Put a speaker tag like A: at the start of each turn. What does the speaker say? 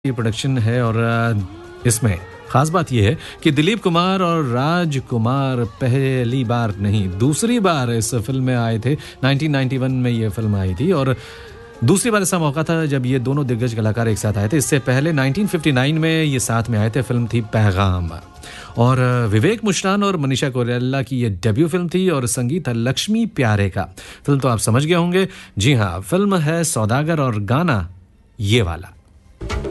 A: ये प्रोडक्शन है और इसमें खास बात यह है कि दिलीप कुमार और राजकुमार पहली बार नहीं दूसरी बार इस फिल्म में आए थे। 1991 में ये फिल्म आई थी और दूसरी बार ऐसा मौका था जब ये दोनों दिग्गज कलाकार एक साथ आए थे। इससे पहले 1959 में ये साथ में आए थे, फिल्म थी पैगाम। और विवेक मुश्रान और मनीषा कोइराला की ये डेब्यू फिल्म थी और संगीत था लक्ष्मी प्यारे का। फिल्म तो आप समझ गए होंगे, जी हाँ, फिल्म है सौदागर और गाना ये वाला।